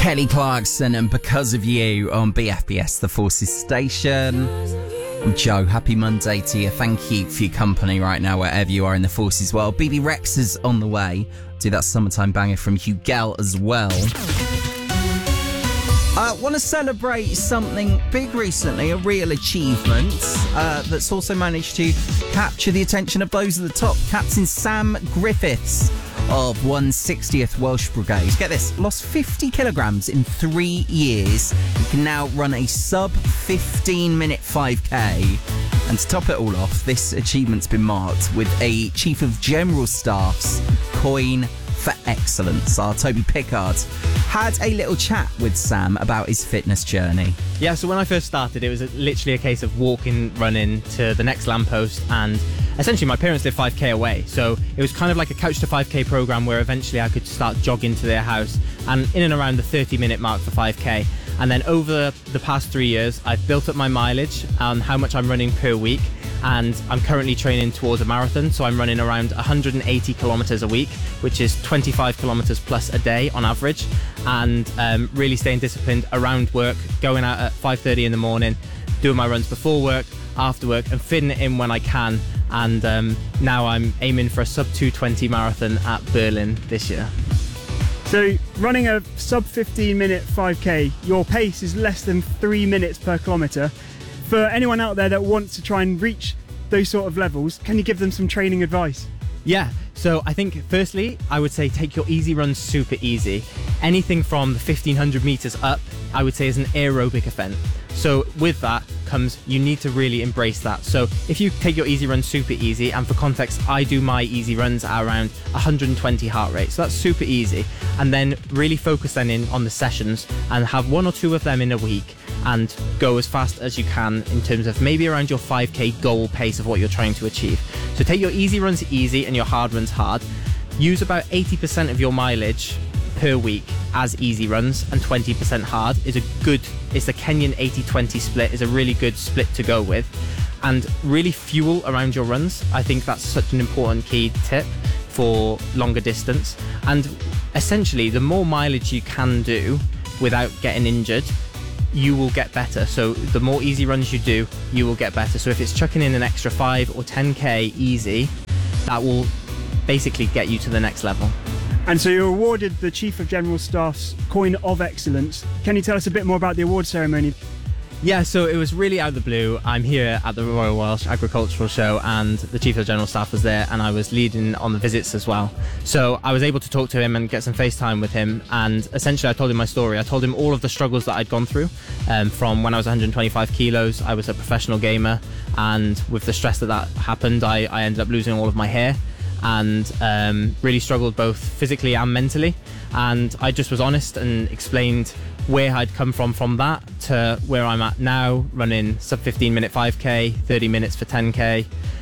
Kelly Clarkson and Because of You on BFBS, the Forces station. I'm Joe. Happy Monday to you. Thank you for your company right now, wherever you are in the Forces world. BB Rex is on the way. Do that summertime banger from Hugh Gell as well. I want to celebrate something big recently, a real achievement that's also managed to capture the attention of those at the top. Captain Sam Griffiths of 160th Welsh Brigade. Get this, lost 50 kilograms in 3 years. He can now run a sub 15-minute 5K. And to top it all off, this achievement's been marked with a Chief of General Staff's coin for excellence. Our Toby Pickard had a little chat with Sam about his fitness journey. Yeah, so when I first started, it was literally a case of walking, running to the next lamppost, and essentially my parents live 5k away, so it was kind of like a couch to 5k program where eventually I could start jogging to their house, and in and around the 30-minute mark for 5k. And then over the past 3 years, I've built up my mileage on how much I'm running per week, and I'm currently training towards a marathon, so I'm running around 180 kilometers a week, which is 25 kilometers plus a day on average, and really staying disciplined around work, going out at 5:30 in the morning, doing my runs before work, after work, and fitting it in when I can. And now I'm aiming for a sub 220 marathon at Berlin this year. So running a sub 15-minute 5k, your pace is less than 3 minutes per kilometre. For anyone out there that wants to try and reach those sort of levels, can you give them some training advice? Yeah, so I think firstly, I would say take your easy runs super easy. Anything from the 1500 meters up, I would say is an aerobic event. So with that comes, you need to really embrace that. So if you take your easy runs super easy, and for context, I do my easy runs at around 120 heart rate. So that's super easy. And then really focus then in on the sessions and have 1 or 2 of them in a week, and go as fast as you can in terms of maybe around your 5k goal pace of what you're trying to achieve. So take your easy runs easy and your hard runs hard. Use about 80% of your mileage per week as easy runs, and 20% hard is it's the Kenyan 80-20 split is a really good split to go with. And really fuel around your runs. I think that's such an important key tip for longer distance. And essentially, the more mileage you can do without getting injured, you will get better. So the more easy runs you do, you will get better. So if it's chucking in an extra 5 or 10k easy, that will basically get you to the next level. And so you're awarded the Chief of General Staff's Coin of Excellence. Can you tell us a bit more about the award ceremony? Yeah, so it was really out of the blue. I'm here at the Royal Welsh Agricultural Show, and the Chief of General Staff was there, and I was leading on the visits as well. So I was able to talk to him and get some FaceTime with him, and essentially I told him my story. I told him all of the struggles that I'd gone through. From when I was 125 kilos, I was a professional gamer, and with the stress that happened, I ended up losing all of my hair, and really struggled both physically and mentally. And I just was honest and explained where I'd come from that to where I'm at now, running sub 15-minute 5k, 30 minutes for 10k,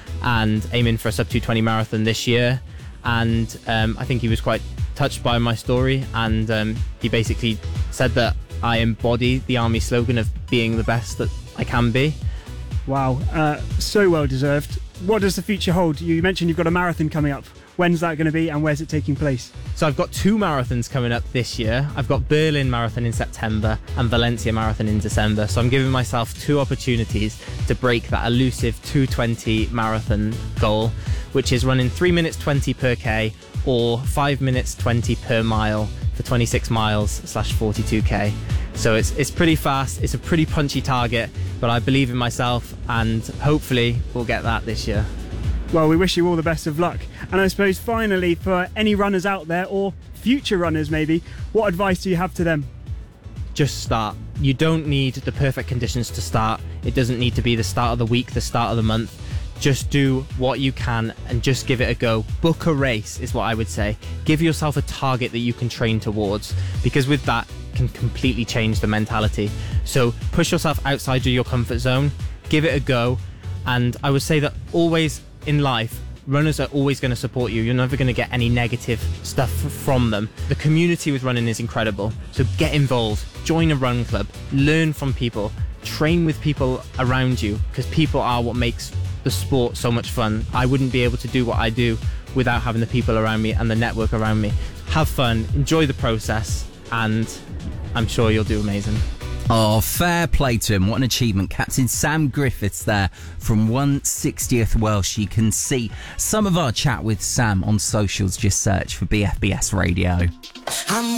and aiming for a sub 220 marathon this year. And I think he was quite touched by my story, and he basically said that I embody the Army slogan of being the best that I can be. Wow, so well deserved. What does the future hold? You mentioned you've got a marathon coming up. When's that going to be, and where's it taking place? So I've got 2 marathons coming up this year. I've got Berlin Marathon in September and Valencia Marathon in December. So I'm giving myself 2 opportunities to break that elusive 220 marathon goal, which is running 3 minutes 20 per K or 5 minutes 20 per mile for 26 miles / 42k. So it's pretty fast, it's a pretty punchy target, but I believe in myself, and hopefully we'll get that this year. Well, we wish you all the best of luck. And I suppose finally, for any runners out there, or future runners maybe, what advice do you have to them? Just start. You don't need the perfect conditions to start. It doesn't need to be the start of the week, the start of the month. Just do what you can and just give it a go. Book a race is what I would say. Give yourself a target that you can train towards, because with that can completely change the mentality. So push yourself outside of your comfort zone, give it a go. And I would say that always in life, runners are always going to support you. You're never going to get any negative stuff from them. The community with running is incredible. So get involved, join a run club, learn from people, train with people around you, because people are what makes the sport so much fun. I wouldn't be able to do what I do without having the people around me and the network around me. Have fun, enjoy the process, and I'm sure you'll do amazing. Oh, fair play to him. What an achievement. Captain Sam Griffiths there from 160th Welsh. You can see some of our chat with Sam on socials. Just search for BFBS Radio.